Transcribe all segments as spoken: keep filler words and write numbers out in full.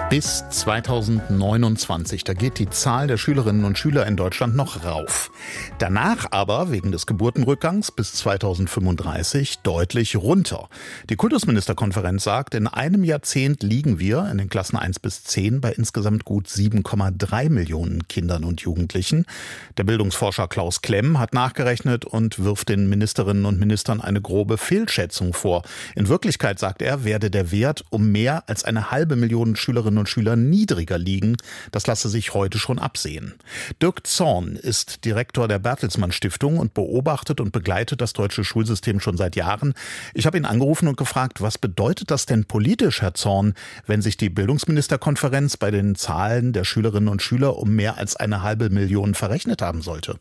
Bis zweitausendneunundzwanzig, da geht die Zahl der Schülerinnen und Schüler in Deutschland noch rauf. Danach aber, wegen des Geburtenrückgangs bis zweitausendfünfunddreißig, deutlich runter. Die Kultusministerkonferenz sagt, in einem Jahrzehnt liegen wir in den Klassen eins bis zehn bei insgesamt gut sieben Komma drei Millionen Kindern und Jugendlichen. Der Bildungsforscher Klaus Klemm hat nachgerechnet und wirft den Ministerinnen und Ministern eine grobe Fehlschätzung vor. In Wirklichkeit, sagt er, werde der Wert um mehr als eine halbe Million Schülerinnen und Schüler niedriger liegen. Das lasse sich heute schon absehen. Dirk Zorn ist Direktor der Bertelsmann Stiftung und beobachtet und begleitet das deutsche Schulsystem schon seit Jahren. Ich habe ihn angerufen und gefragt, was bedeutet das denn politisch, Herr Zorn, wenn sich die Bildungsministerkonferenz bei den Zahlen der Schülerinnen und Schüler um mehr als eine halbe Million verrechnet haben sollte?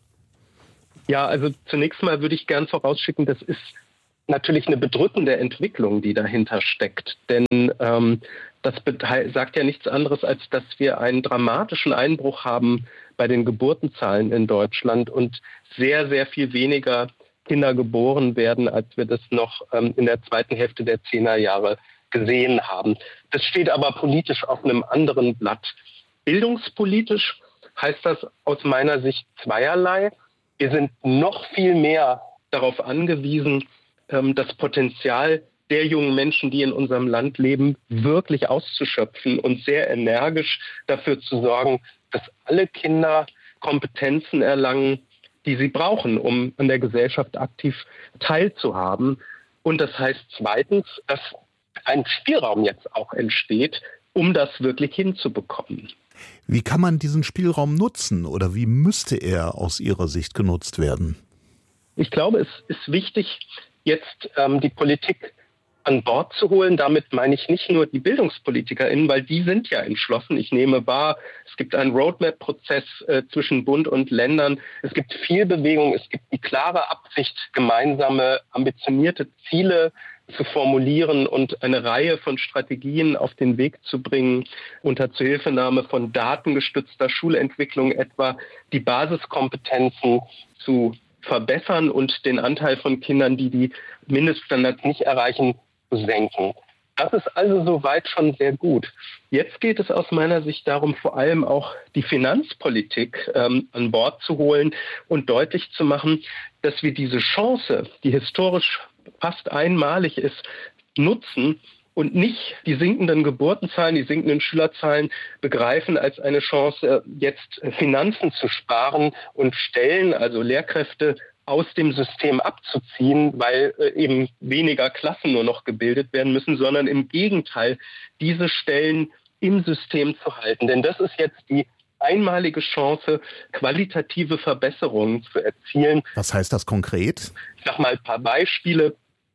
Ja, also zunächst mal würde ich gern vorausschicken, das ist natürlich eine bedrückende Entwicklung, die dahinter steckt. Denn ähm, das sagt ja nichts anderes, als dass wir einen dramatischen Einbruch haben bei den Geburtenzahlen in Deutschland und sehr, sehr viel weniger Kinder geboren werden, als wir das noch ähm, in der zweiten Hälfte der Zehnerjahre gesehen haben. Das steht aber politisch auf einem anderen Blatt. Bildungspolitisch heißt das aus meiner Sicht zweierlei. Wir sind noch viel mehr darauf angewiesen, das Potenzial der jungen Menschen, die in unserem Land leben, wirklich auszuschöpfen und sehr energisch dafür zu sorgen, dass alle Kinder Kompetenzen erlangen, die sie brauchen, um an der Gesellschaft aktiv teilzuhaben. Und das heißt zweitens, dass ein Spielraum jetzt auch entsteht, um das wirklich hinzubekommen. Wie kann man diesen Spielraum nutzen oder wie müsste er aus Ihrer Sicht genutzt werden? Ich glaube, es ist wichtig, jetzt ähm, die Politik an Bord zu holen. Damit meine ich nicht nur die BildungspolitikerInnen, weil die sind ja entschlossen. Ich nehme wahr, es gibt einen Roadmap-Prozess äh, zwischen Bund und Ländern. Es gibt viel Bewegung. Es gibt die klare Absicht, gemeinsame, ambitionierte Ziele zu formulieren und eine Reihe von Strategien auf den Weg zu bringen, unter Zuhilfenahme von datengestützter Schulentwicklung etwa die Basiskompetenzen zu verbessern und den Anteil von Kindern, die die Mindeststandards nicht erreichen, zu senken. Das ist also soweit schon sehr gut. Jetzt geht es aus meiner Sicht darum, vor allem auch die Finanzpolitik ähm, an Bord zu holen und deutlich zu machen, dass wir diese Chance, die historisch fast einmalig ist, nutzen und nicht die sinkenden Geburtenzahlen, die sinkenden Schülerzahlen begreifen als eine Chance, jetzt Finanzen zu sparen und Stellen, also Lehrkräfte, aus dem System abzuziehen, weil eben weniger Klassen nur noch gebildet werden müssen, sondern im Gegenteil, diese Stellen im System zu halten. Denn das ist jetzt die einmalige Chance, qualitative Verbesserungen zu erzielen. Was heißt das konkret? Ich sage mal ein paar Beispiele.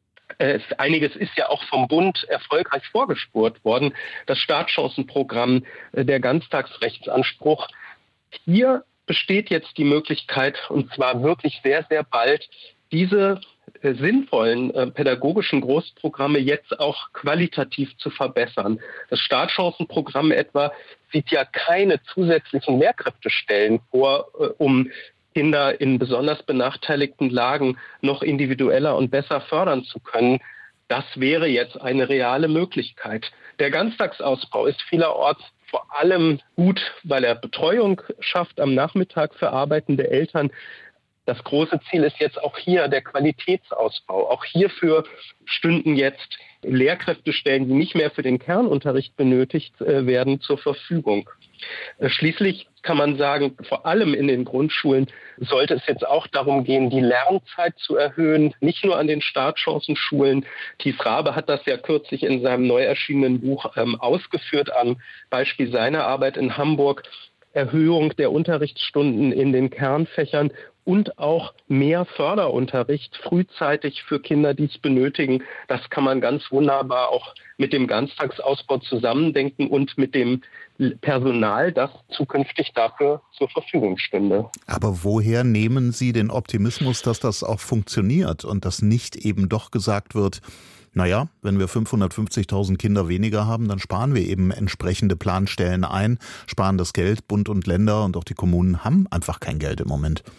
Es, einiges ist ja auch vom Bund erfolgreich vorgespurt worden. Das Startchancenprogramm, der Ganztagsrechtsanspruch. Hier besteht jetzt die Möglichkeit, und zwar wirklich sehr, sehr bald, diese äh, sinnvollen äh, pädagogischen Großprogramme jetzt auch qualitativ zu verbessern. Das Startchancenprogramm etwa sieht ja keine zusätzlichen Lehrkräftestellen vor, äh, um Kinder in besonders benachteiligten Lagen noch individueller und besser fördern zu können. Das wäre jetzt eine reale Möglichkeit. Der Ganztagsausbau ist vielerorts vor allem gut, weil er Betreuung schafft am Nachmittag für arbeitende Eltern. Das große Ziel ist jetzt auch hier der Qualitätsausbau. Auch hierfür stünden jetzt Lehrkräftestellen, die nicht mehr für den Kernunterricht benötigt äh, werden, zur Verfügung. Äh, schließlich kann man sagen, vor allem in den Grundschulen sollte es jetzt auch darum gehen, die Lernzeit zu erhöhen, nicht nur an den Startchancenschulen. Thies Rabe hat das ja kürzlich in seinem neu erschienenen Buch ähm, ausgeführt, am Beispiel seiner Arbeit in Hamburg. Erhöhung der Unterrichtsstunden in den Kernfächern und auch mehr Förderunterricht frühzeitig für Kinder, die es benötigen. Das kann man ganz wunderbar auch mit dem Ganztagsausbau zusammendenken und mit dem Personal, das zukünftig dafür zur Verfügung stünde. Aber woher nehmen Sie den Optimismus, dass das auch funktioniert und dass nicht eben doch gesagt wird, naja, wenn wir fünfhundertfünfzigtausend Kinder weniger haben, dann sparen wir eben entsprechende Planstellen ein, sparen das Geld. Bund und Länder und auch die Kommunen haben einfach kein Geld im Moment.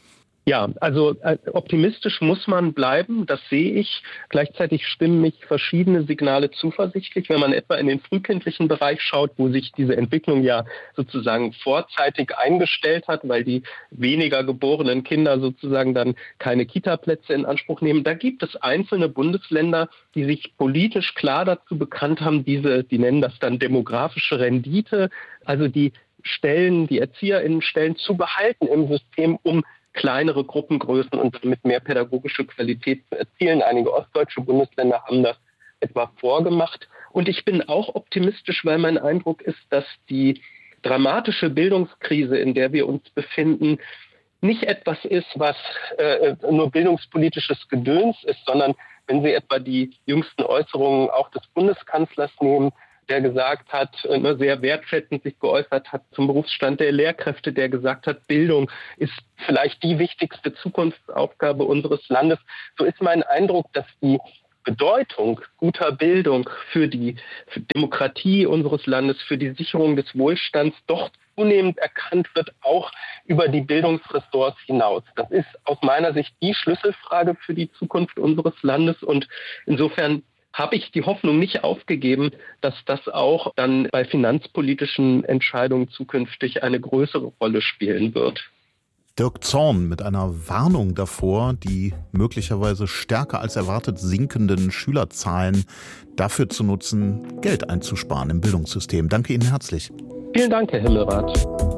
Ja, also äh, optimistisch muss man bleiben, das sehe ich. Gleichzeitig stimmen mich verschiedene Signale zuversichtlich. Wenn man etwa in den frühkindlichen Bereich schaut, wo sich diese Entwicklung ja sozusagen vorzeitig eingestellt hat, weil die weniger geborenen Kinder sozusagen dann keine Kita-Plätze in Anspruch nehmen, da gibt es einzelne Bundesländer, die sich politisch klar dazu bekannt haben, diese, die nennen das dann demografische Rendite, also die Stellen, die ErzieherInnenstellen zu behalten im System, um kleinere Gruppengrößen und damit mehr pädagogische Qualität zu erzielen. Einige ostdeutsche Bundesländer haben das etwa vorgemacht. Und ich bin auch optimistisch, weil mein Eindruck ist, dass die dramatische Bildungskrise, in der wir uns befinden, nicht etwas ist, was äh, nur bildungspolitisches Gedöns ist, sondern wenn Sie etwa die jüngsten Äußerungen auch des Bundeskanzlers nehmen, der gesagt hat, ne, sehr wertschätzend sich geäußert hat zum Berufsstand der Lehrkräfte, der gesagt hat, Bildung ist vielleicht die wichtigste Zukunftsaufgabe unseres Landes. So ist mein Eindruck, dass die Bedeutung guter Bildung für die für Demokratie unseres Landes, für die Sicherung des Wohlstands doch zunehmend erkannt wird, auch über die Bildungsressorts hinaus. Das ist aus meiner Sicht die Schlüsselfrage für die Zukunft unseres Landes und insofern habe ich die Hoffnung nicht aufgegeben, dass das auch dann bei finanzpolitischen Entscheidungen zukünftig eine größere Rolle spielen wird. Dirk Zorn mit einer Warnung davor, die möglicherweise stärker als erwartet sinkenden Schülerzahlen dafür zu nutzen, Geld einzusparen im Bildungssystem. Danke Ihnen herzlich. Vielen Dank, Herr Himmelrath.